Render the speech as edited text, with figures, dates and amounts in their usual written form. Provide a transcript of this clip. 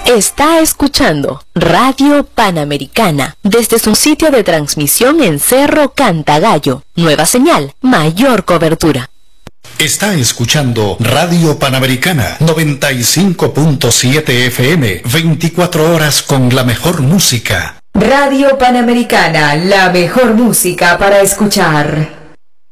Está escuchando Radio Panamericana desde su sitio de transmisión en Cerro Cantagallo. Nueva señal, mayor cobertura. Está escuchando Radio Panamericana 95.7 FM, 24 horas con la mejor música. Radio Panamericana, la mejor música para escuchar.